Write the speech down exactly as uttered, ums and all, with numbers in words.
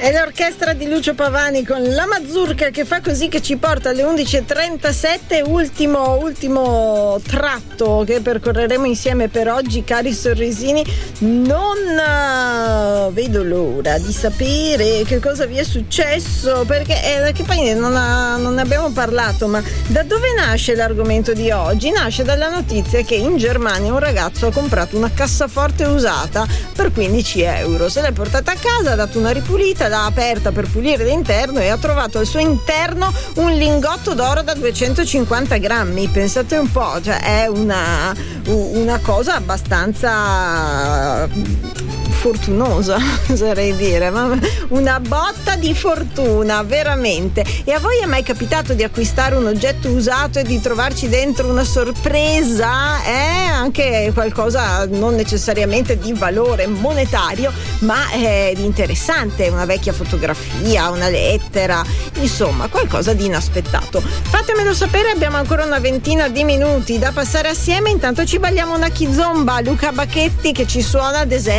È l'orchestra di Lucio Pavani con la mazurka che fa così, che ci porta alle undici e trentasette, ultimo, ultimo tratto che percorreremo insieme per oggi, cari sorrisini. Non uh, vedo l'ora di sapere che cosa vi è successo, perché eh, che poi non, ha, non ne abbiamo parlato, ma da dove nasce l'argomento di oggi? Nasce dalla notizia che in Germania un ragazzo ha comprato una cassaforte usata per quindici euro, se l'è portata a casa, ha dato una ripulita, l'ha aperta per pulire l'interno e ha trovato al suo interno un lingotto d'oro da duecentocinquanta grammi. Pensate un po', cioè è una, una cosa abbastanza fortunosa, oserei dire, ma una botta di fortuna, veramente. E a voi è mai capitato di acquistare un oggetto usato e di trovarci dentro una sorpresa? Eh? Anche qualcosa non necessariamente di valore monetario, ma è interessante, una vecchia fotografia, una lettera, insomma qualcosa di inaspettato. Fatemelo sapere, abbiamo ancora una ventina di minuti da passare assieme. Intanto ci balliamo una kizomba, Luca Bacchetti che ci suona ad esempio